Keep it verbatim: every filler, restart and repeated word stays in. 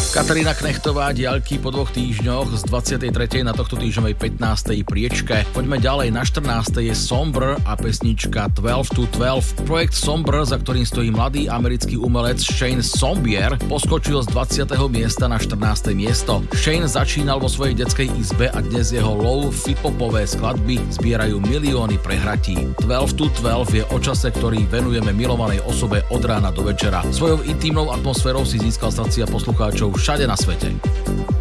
Katarína Knechtová, diaľky po dvoch týždňoch z dvadsiatej tretej na tohto týždňovej pätnástej priečke. Poďme ďalej, na štrnástej je Sombr a pesnička dvanásť to dvanásť. Projekt Sombr, za ktorým stojí mladý americký umelec Shane Sombier, poskočil z dvadsiateho miesta na štrnáste miesto. Shane začínal vo svojej detskej izbe a dnes jeho low fipopové skladby zbierajú milióny prehratí. dvanásť to dvanásť je o čase, ktorý venujeme milovanej osobe od rána do večera. Svojou intímnou atmosférou si získal srdcia poslucháčov všade na svete.